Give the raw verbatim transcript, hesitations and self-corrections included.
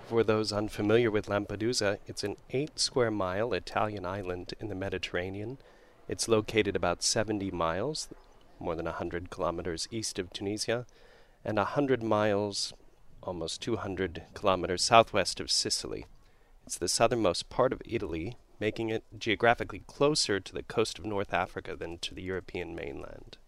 For those unfamiliar with Lampedusa, it's an eight square mile Italian island in the Mediterranean. It's located about seventy miles, more than one hundred kilometers east of Tunisia, and one hundred miles, almost two hundred kilometers southwest of Sicily. It's the southernmost part of Italy, making it geographically closer to the coast of North Africa than to the European mainland.